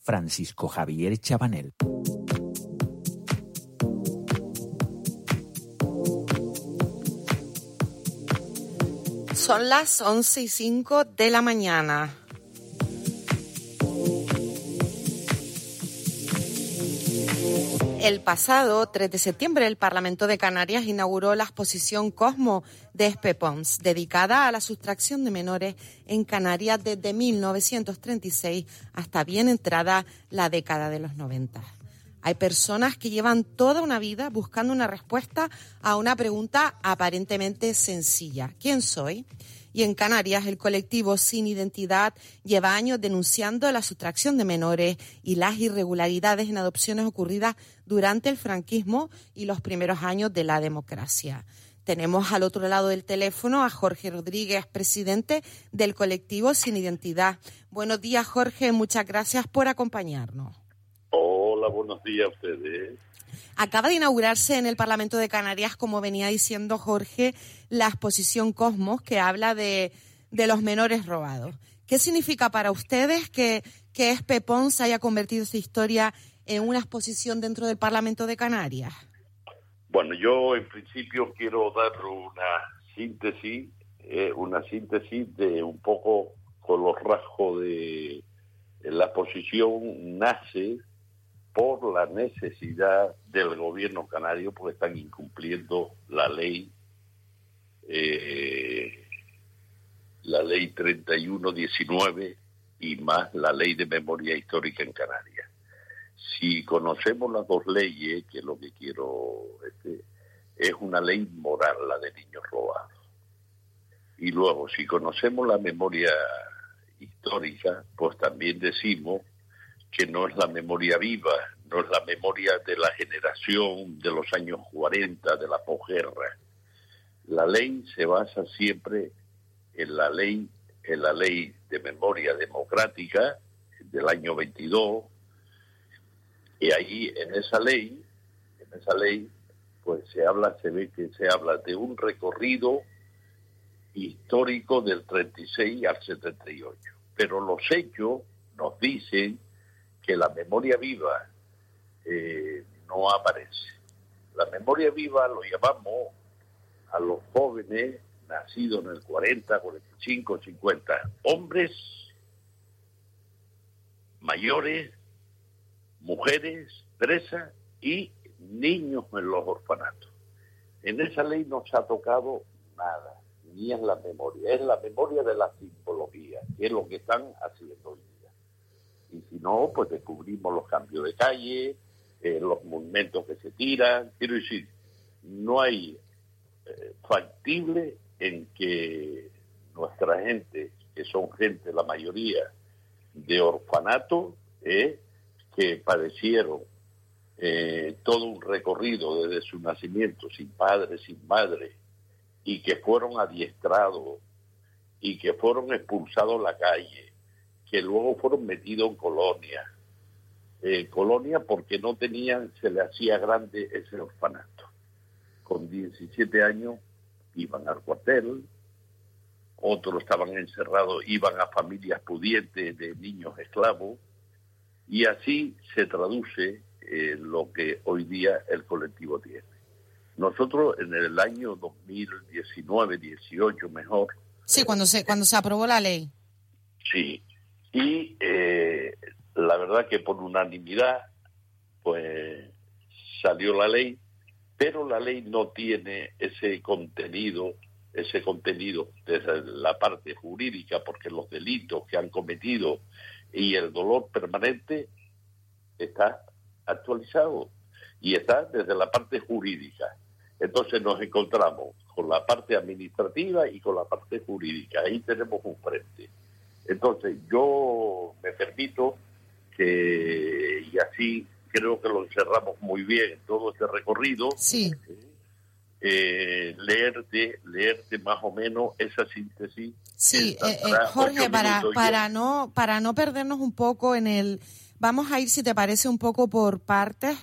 Francisco Javier Chabanel. Son las 11:05 de la mañana. El pasado 3 de septiembre, el Parlamento de Canarias inauguró la exposición Cosmos de Espe Pons, dedicada a la sustracción de menores en Canarias desde 1936 hasta bien entrada la década de los 90. Hay personas que llevan toda una vida buscando una respuesta a una pregunta aparentemente sencilla: ¿quién soy? Y en Canarias, el colectivo Sin Identidad lleva años denunciando la sustracción de menores y las irregularidades en adopciones ocurridas durante el franquismo y los primeros años de la democracia. Tenemos al otro lado del teléfono a Jorge Rodríguez, presidente del colectivo Sin Identidad. Buenos días, Jorge. Muchas gracias por acompañarnos. Hola, buenos días a ustedes. Acaba de inaugurarse en el Parlamento de Canarias, como venía diciendo Jorge, la exposición Cosmos, que habla de los menores robados. ¿Qué significa para ustedes que Espe Pons haya convertido esta historia en una exposición dentro del Parlamento de Canarias? Bueno, yo en principio quiero dar una síntesis de un poco con los rasgos de la exposición. Nace por la necesidad del gobierno canario, porque están incumpliendo la ley 3119 y más la ley de memoria histórica en Canarias. Si conocemos las dos leyes, que es lo que quiero, es una ley moral, la de niños robados. Y luego, si conocemos la memoria histórica, pues también decimos que no es la memoria viva, no es la memoria de la generación de los años 40, de la posguerra. La ley se basa siempre en la ley de memoria democrática del año 22, y ahí en esa ley, pues se ve que se habla de un recorrido histórico del 36 al 78. Pero los hechos nos dicen que la memoria viva no aparece. La memoria viva lo llamamos a los jóvenes nacidos en el 40, 45, 50, hombres, mayores, mujeres, presas y niños en los orfanatos. En esa ley no se ha tocado nada, ni es la memoria de la simbología, que es lo que están haciendo hoy día. Y si no, pues descubrimos los cambios de calle, los monumentos que se tiran. Quiero decir, no hay factible en que nuestra gente, que son gente, la mayoría, de orfanato, que padecieron todo un recorrido desde su nacimiento, sin padre, sin madre, y que fueron adiestrados, y que fueron expulsados a la calle, que luego fueron metidos en colonia porque no tenían, se le hacía grande ese orfanato. Con 17 años iban al cuartel, otros estaban encerrados, iban a familias pudientes de niños esclavos, y así se traduce lo que hoy día el colectivo tiene. Nosotros en el año 2019-18 mejor. Sí, cuando se aprobó la ley. Sí. Y la verdad que por unanimidad pues salió la ley, pero la ley no tiene ese contenido desde la parte jurídica, porque los delitos que han cometido y el dolor permanente está actualizado y está desde la parte jurídica. Entonces nos encontramos con la parte administrativa y con la parte jurídica. Ahí tenemos un frente. Entonces, yo me permito que, y así creo que lo encerramos muy bien todo este recorrido, sí. Leerte más o menos esa síntesis. Sí, Jorge, para no perdernos un poco en el... Vamos a ir, si te parece, un poco por partes.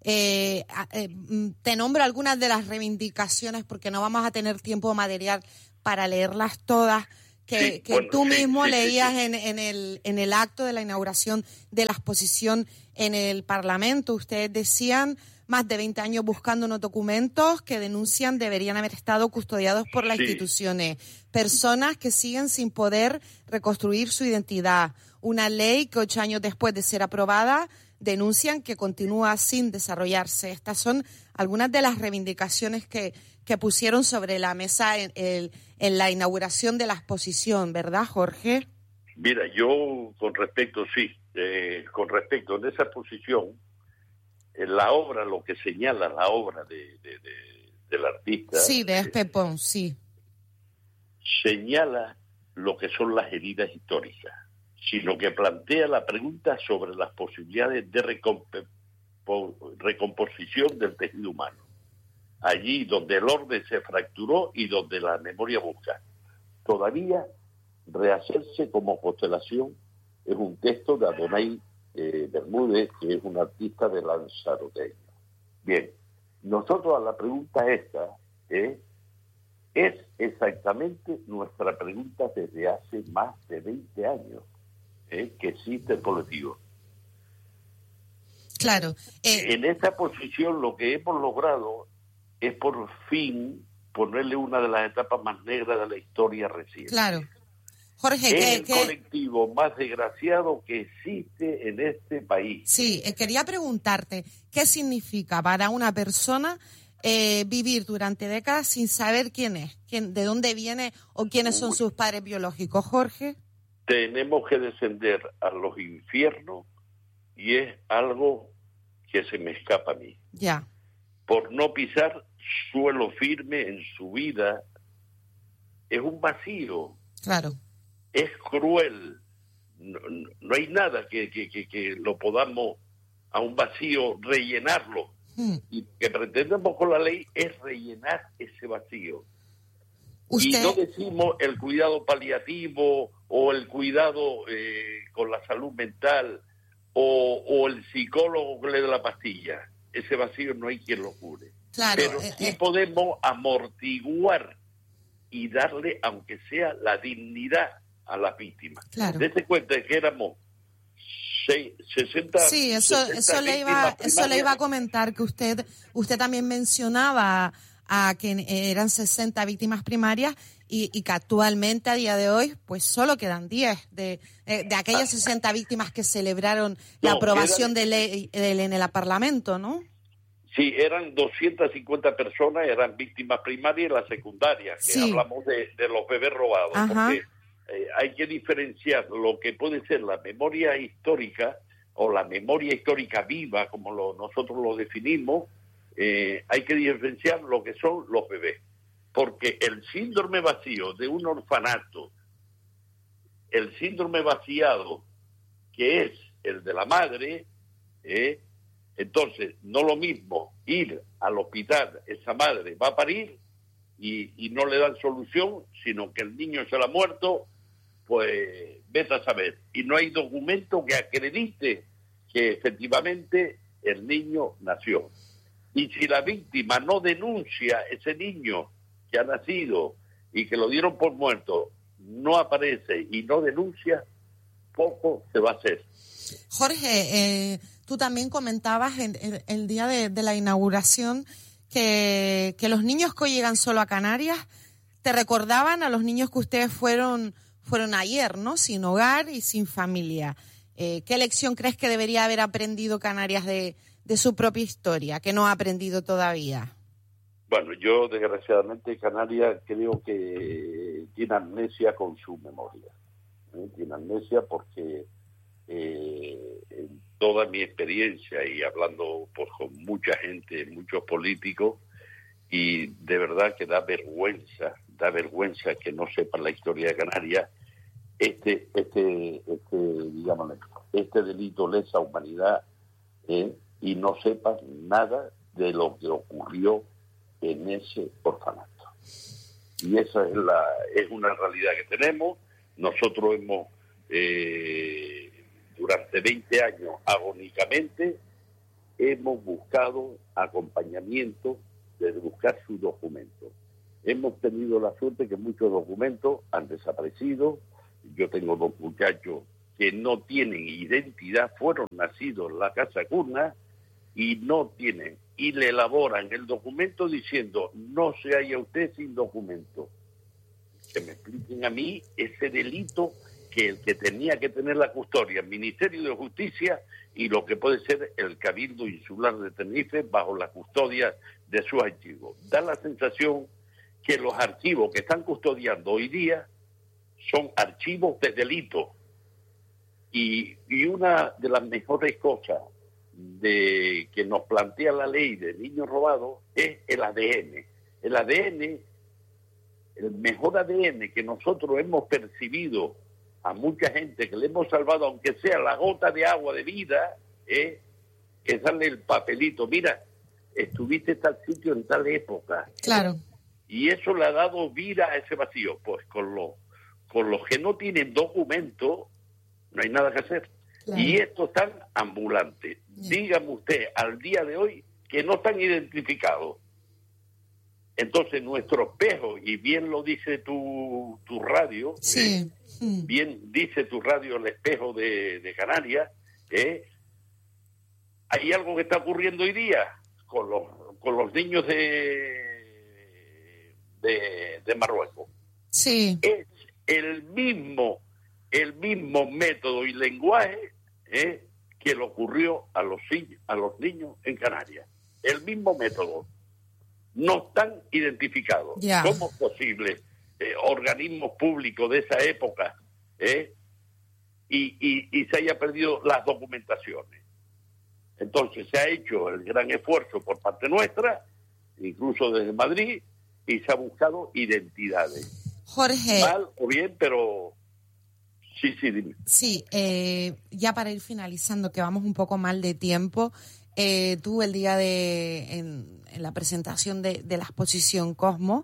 Te nombro algunas de las reivindicaciones porque no vamos a tener tiempo material para leerlas todas que tú mismo leías en el acto de la inauguración de la exposición en el Parlamento. Ustedes decían más de 20 años buscando unos documentos que denuncian deberían haber estado custodiados por las instituciones. Personas que siguen sin poder reconstruir su identidad. Una ley que 8 años después de ser aprobada denuncian que continúa sin desarrollarse. Estas son algunas de las reivindicaciones que pusieron sobre la mesa en la inauguración de la exposición, ¿verdad, Jorge? Mira, yo con respecto en esa exposición, la obra, lo que señala la obra del artista... Sí, de Espe Pons, sí. Señala lo que son las heridas históricas, sino que plantea la pregunta sobre las posibilidades de recomposición del tejido humano. Allí donde el orden se fracturó y donde la memoria busca. Todavía rehacerse como constelación es un texto de Adonai Bermúdez, que es un artista de lanzaroteño. Bien, nosotros a la pregunta esta es exactamente nuestra pregunta desde hace más de 20 años que existe el colectivo. Claro. En esta posición lo que hemos logrado es por fin ponerle una de las etapas más negras de la historia reciente. Claro. Jorge, es el colectivo más desgraciado que existe en este país. Sí, quería preguntarte, ¿qué significa para una persona vivir durante décadas sin saber quién es, de dónde viene o quiénes son sus padres biológicos, Jorge? Tenemos que descender a los infiernos y es algo que se me escapa a mí. Ya. Por no pisar suelo firme en su vida, es un vacío. Claro. Es cruel. No hay nada que lo podamos a un vacío rellenarlo. Y que pretendemos con la ley es rellenar ese vacío. Y no decimos el cuidado paliativo o el cuidado con la salud mental o el psicólogo que le da la pastilla. Ese vacío no hay quien lo cure. Claro, pero sí podemos amortiguar y darle, aunque sea, la dignidad a las víctimas. Claro. Dese cuenta de que éramos 60. Sí, eso le iba a comentar, que usted también mencionaba a que eran 60 víctimas primarias y que actualmente, a día de hoy, pues solo quedan 10 de aquellas 60 víctimas que celebraron la aprobación de ley en el Parlamento, ¿no? Sí, eran 250 personas, eran víctimas primarias y las secundarias, que hablamos de los bebés robados. Ajá. Porque hay que diferenciar lo que puede ser la memoria histórica o la memoria histórica viva, como nosotros lo definimos. Hay que diferenciar lo que son los bebés. Porque el síndrome vacío de un orfanato, el síndrome vaciado, que es el de la madre, entonces no lo mismo ir al hospital, esa madre va a parir y no le dan solución, sino que el niño se le ha muerto, pues vete a saber. Y no hay documento que acredite que efectivamente el niño nació. Y si la víctima no denuncia ese niño que ha nacido y que lo dieron por muerto, no aparece y no denuncia, poco se va a hacer. Jorge, tú también comentabas el día de la inauguración que los niños que hoy llegan solo a Canarias te recordaban a los niños que ustedes fueron ayer, ¿no? Sin hogar y sin familia. ¿Qué lección crees que debería haber aprendido Canarias de su propia historia, que no ha aprendido todavía? Bueno, yo desgraciadamente Canarias creo que tiene amnesia con su memoria. Tiene amnesia porque en toda mi experiencia y hablando pues, con mucha gente, muchos políticos, y de verdad que da vergüenza que no sepan la historia de Canarias. Este delito lesa humanidad y no sepan nada de lo que ocurrió en ese orfanato. Y esa es una realidad que tenemos. Nosotros hemos durante 20 años agónicamente hemos buscado acompañamiento desde buscar sus documentos. hemos tenido la suerte que muchos documentos han desaparecido. Yo tengo 2 muchachos que no tienen identidad, fueron nacidos en la casa cuna y no tienen, y le elaboran el documento diciendo no se halla usted sin documento. Que me expliquen a mí ese delito que el que tenía que tener la custodia, el Ministerio de Justicia y lo que puede ser el Cabildo Insular de Tenerife bajo la custodia de sus archivos. Da la sensación que los archivos que están custodiando hoy día son archivos de delito. Y una de las mejores cosas que nos plantea la ley de niños robados es el ADN. El ADN, el mejor ADN que nosotros hemos percibido a mucha gente que le hemos salvado, aunque sea la gota de agua de vida, que sale el papelito. Mira, estuviste en tal sitio en tal época. Claro. Y eso le ha dado vida a ese vacío. Pues con los que no tienen documento, no hay nada que hacer. Claro. Y estos están ambulantes. Dígame usted, al día de hoy, que no están identificados. Entonces, nuestro espejo, y bien lo dice tu radio, sí. Bien dice tu radio, el espejo de Canarias, hay algo que está ocurriendo hoy día con los niños de Marruecos. Sí. Es el mismo método y lenguaje que le ocurrió a los niños en Canarias. El mismo método. No están identificados. Yeah. ¿Cómo es posible? Organismos públicos de esa época y se haya perdido las documentaciones. Entonces se ha hecho el gran esfuerzo por parte nuestra, incluso desde Madrid, y se ha buscado identidades. Jorge. Mal o bien, pero sí, dime. Sí, ya para ir finalizando, que vamos un poco mal de tiempo, tú el día en la presentación de la exposición Cosmo,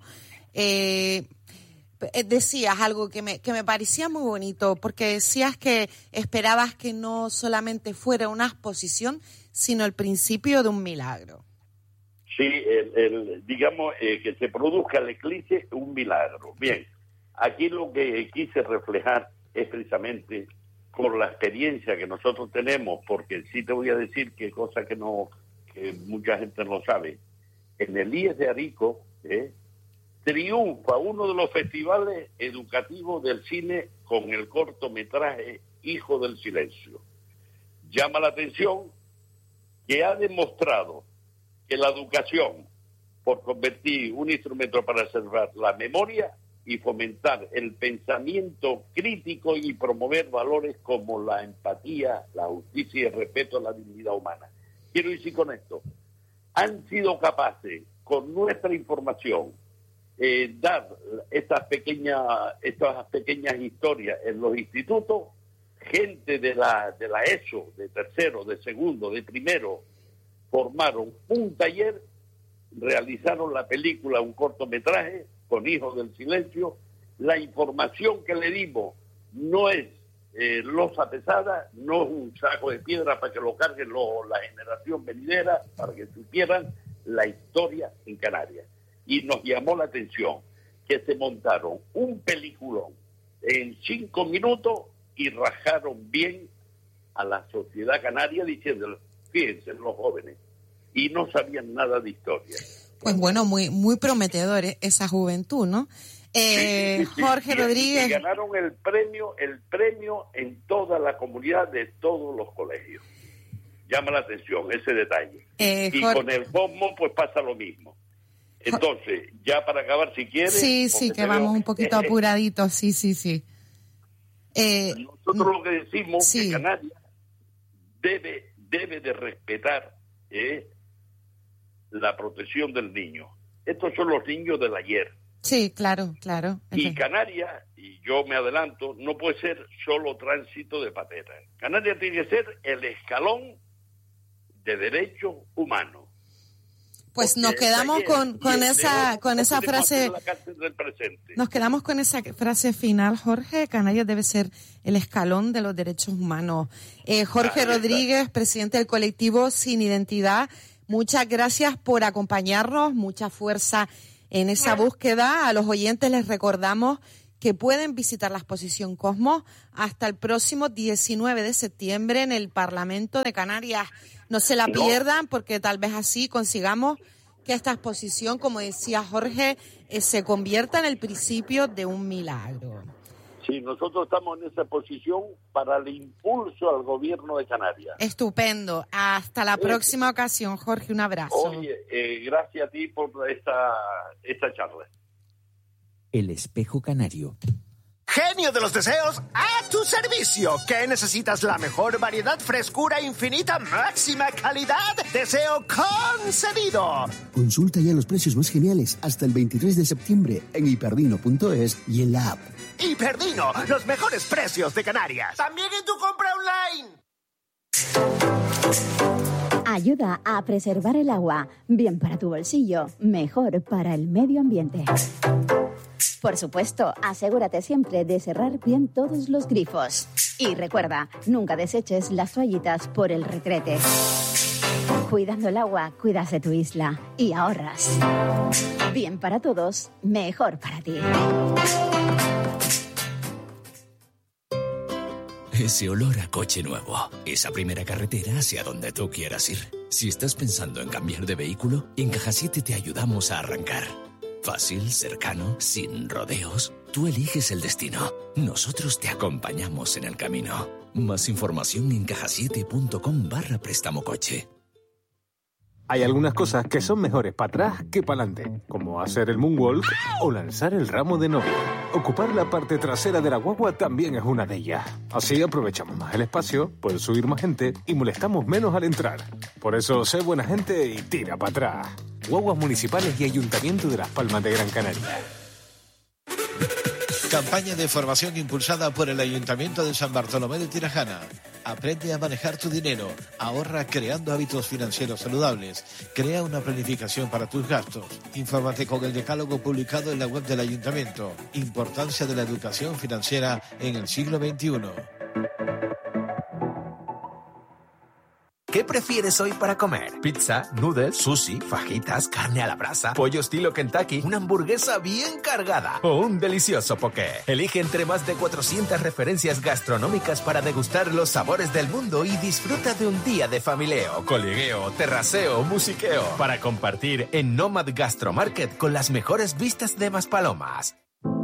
decías algo que me parecía muy bonito, porque decías que esperabas que no solamente fuera una exposición, sino el principio de un milagro. Sí, digamos que se produzca el eclipse, un milagro. Bien, aquí lo que quise reflejar es precisamente con la experiencia que nosotros tenemos, porque sí te voy a decir que cosa que mucha gente no sabe. En el IES de Arico triunfa uno de los festivales educativos del cine con el cortometraje Hijo del Silencio. Llama la atención que ha demostrado que la educación, por convertir un instrumento para preservar la memoria y fomentar el pensamiento crítico y promover valores como la empatía, la justicia y el respeto a la dignidad humana. Quiero decir con esto, han sido capaces, con nuestra información, dar estas pequeñas historias en los institutos. Gente de la ESO, de tercero, de segundo, de primero, formaron un taller, realizaron la película, un cortometraje con Hijos del Silencio. La información que le dimos no es losa pesada, no es un saco de piedra para que lo carguen la generación venidera, para que supieran la historia en Canarias. Y nos llamó la atención que se montaron un peliculón en 5 minutos y rajaron bien a la sociedad canaria diciendo, fíjense, los jóvenes, y no sabían nada de historia. Pues bueno, muy, muy prometedor esa juventud, ¿no? Jorge Rodríguez. Y ganaron el premio en toda la comunidad de todos los colegios. Llama la atención ese detalle. Y con el Cosmo pues pasa lo mismo. Entonces, ya para acabar, si quieres... Sí, que vamos un poquito apuraditos, sí. Nosotros lo que decimos que Canarias debe de respetar la protección del niño. Estos son los niños del ayer. Sí, claro. Y Canarias, y yo me adelanto, no puede ser solo tránsito de patetas. Canarias tiene que ser el escalón de derechos humanos. Pues nos quedamos con esa frase. Nos quedamos con esa frase final, Jorge. Canarias debe ser el escalón de los derechos humanos. Jorge Rodríguez, presidente del colectivo Sin Identidad, muchas gracias por acompañarnos, mucha fuerza En esa búsqueda, a los oyentes les recordamos que pueden visitar la exposición Cosmos hasta el próximo 19 de septiembre en el Parlamento de Canarias. No se la pierdan, porque tal vez así consigamos que esta exposición, como decía Jorge, se convierta en el principio de un milagro. Sí, nosotros estamos en esa exposición para el impulso al gobierno de Canarias. Estupendo. Hasta la próxima ocasión, Jorge. Un abrazo. Oye, gracias a ti por esta charla. El espejo canario. Genio de los deseos, a tu servicio. ¿Qué necesitas? La mejor variedad, frescura infinita, máxima calidad. Deseo concedido. Consulta ya los precios más geniales hasta el 23 de septiembre en hiperdino.es y en la app. Hiperdino, los mejores precios de Canarias. También en tu compra online. Ayuda a preservar el agua. Bien para tu bolsillo, mejor para el medio ambiente. Por supuesto, asegúrate siempre de cerrar bien todos los grifos. Y recuerda, nunca deseches las toallitas por el retrete. Cuidando el agua, cuidas de tu isla y ahorras. Bien para todos, mejor para ti. Ese olor a coche nuevo, esa primera carretera hacia donde tú quieras ir. Si estás pensando en cambiar de vehículo, en Caja 7 te ayudamos a arrancar. Fácil, cercano, sin rodeos. Tú eliges el destino. Nosotros te acompañamos en el camino. Más información en cajasiete.com/préstamo coche. Hay algunas cosas que son mejores para atrás que para adelante, como hacer el moonwalk o lanzar el ramo de novia. Ocupar la parte trasera de la guagua también es una de ellas. Así aprovechamos más el espacio, puede subir más gente y molestamos menos al entrar. Por eso, sé buena gente y tira para atrás. Guaguas municipales y Ayuntamiento de Las Palmas de Gran Canaria. Campaña de formación impulsada por el Ayuntamiento de San Bartolomé de Tirajana. Aprende a manejar tu dinero, ahorra creando hábitos financieros saludables, crea una planificación para tus gastos. Infórmate con el decálogo publicado en la web del Ayuntamiento. Importancia de la educación financiera en el siglo XXI. ¿Qué prefieres hoy para comer? ¿Pizza, noodles, sushi, fajitas, carne a la brasa, pollo estilo Kentucky, una hamburguesa bien cargada o un delicioso poké? Elige entre más de 400 referencias gastronómicas para degustar los sabores del mundo y disfruta de un día de familieo, coligueo, terraceo, musiqueo para compartir en Nomad Gastromarket con las mejores vistas de Maspalomas.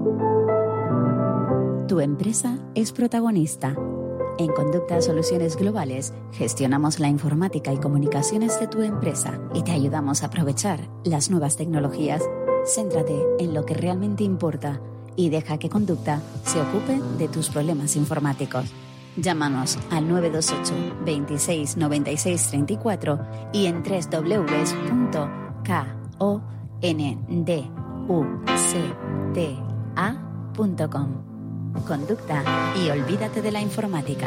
Tu empresa es protagonista. En Conducta Soluciones Globales gestionamos la informática y comunicaciones de tu empresa y te ayudamos a aprovechar las nuevas tecnologías. Céntrate en lo que realmente importa y deja que Conducta se ocupe de tus problemas informáticos. Llámanos al 928 26 96 34 y en www.konducta.com. Conducta y olvídate de la informática.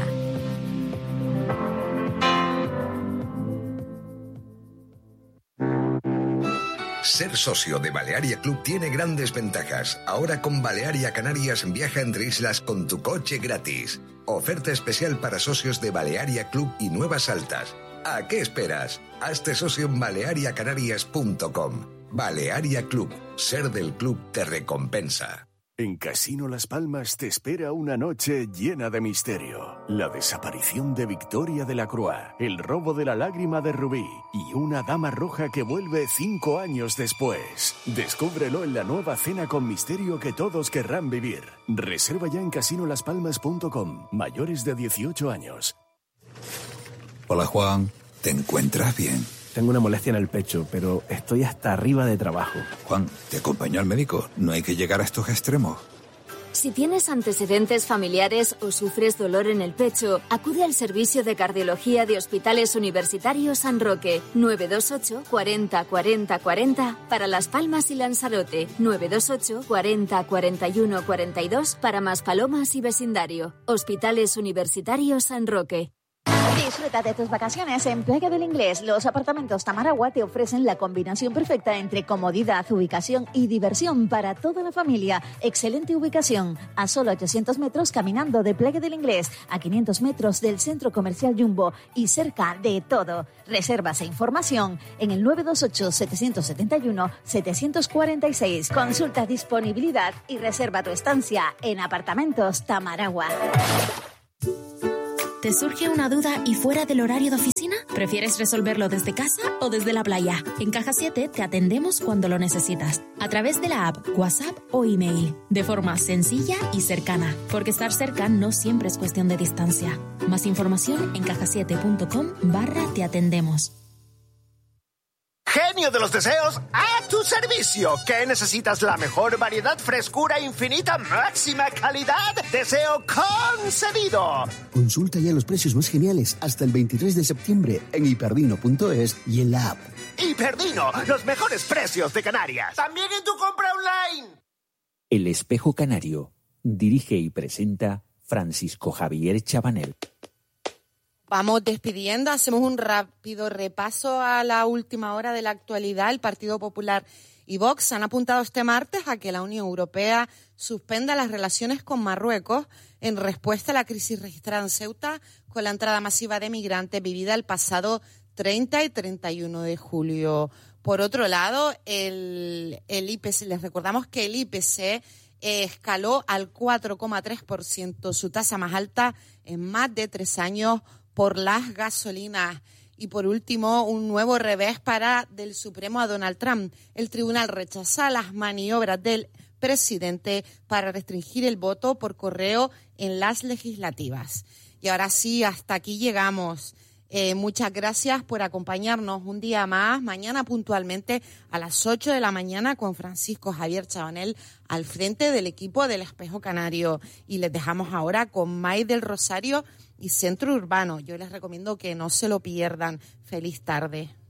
Ser socio de Balearia Club tiene grandes ventajas. Ahora con Balearia Canarias viaja entre islas con tu coche gratis. Oferta especial para socios de Balearia Club y Nuevas Altas. ¿A qué esperas? Hazte socio en baleariacanarias.com. Balearia Club. Ser del club te recompensa. En Casino Las Palmas te espera una noche llena de misterio. La desaparición de Victoria de la Croix, el robo de la lágrima de Rubí y una dama roja que vuelve 5 años después. Descúbrelo en la nueva cena con misterio que todos querrán vivir. Reserva ya en casinolaspalmas.com. Mayores de 18 años. Hola Juan, ¿te encuentras bien? Tengo una molestia en el pecho, pero estoy hasta arriba de trabajo. Juan, ¿te acompaño al médico? No hay que llegar a estos extremos. Si tienes antecedentes familiares o sufres dolor en el pecho, acude al servicio de cardiología de Hospitales Universitarios San Roque. 928 40 40 40 para Las Palmas y Lanzarote. 928 40 41 42 para Maspalomas y vecindario. Hospitales Universitarios San Roque. Disfruta de tus vacaciones en Playa del Inglés. Los apartamentos Tamaragua te ofrecen la combinación perfecta entre comodidad, ubicación y diversión para toda la familia. Excelente ubicación, a solo 800 metros caminando de Playa del Inglés, a 500 metros del Centro Comercial Jumbo y cerca de todo. Reservas e información en el 928-771-746. Consulta disponibilidad y reserva tu estancia en Apartamentos Tamaragua. ¿Te surge una duda y fuera del horario de oficina? ¿Prefieres resolverlo desde casa o desde la playa? En Caja 7 te atendemos cuando lo necesitas, a través de la app, WhatsApp o email, de forma sencilla y cercana, porque estar cerca no siempre es cuestión de distancia. Más información en cajasiete.com/te atendemos. Genio de los deseos, a tu servicio. ¿Qué necesitas? La mejor variedad, frescura infinita, máxima calidad. Deseo concedido. Consulta ya los precios más geniales hasta el 23 de septiembre en hiperdino.es y en la app. Hiperdino, los mejores precios de Canarias. También en tu compra online. El Espejo Canario. Dirige y presenta Francisco Javier Chabanel. Vamos despidiendo, hacemos un rápido repaso a la última hora de la actualidad. El Partido Popular y Vox han apuntado este martes a que la Unión Europea suspenda las relaciones con Marruecos en respuesta a la crisis registrada en Ceuta con la entrada masiva de migrantes vivida el pasado 30 y 31 de julio. Por otro lado, el IPC, les recordamos que el IPC escaló al 4,3%, su tasa más alta en más de 3 años, por las gasolinas. Y por último, un nuevo revés del Supremo a Donald Trump. El tribunal rechaza las maniobras del presidente para restringir el voto por correo en las legislativas. Y ahora sí, hasta aquí llegamos. Muchas gracias por acompañarnos un día más. Mañana puntualmente a las 8 de la mañana con Francisco Javier Chabanel al frente del equipo del Espejo Canario. Y les dejamos ahora con May del Rosario y Centro Urbano. Yo les recomiendo que no se lo pierdan. Feliz tarde.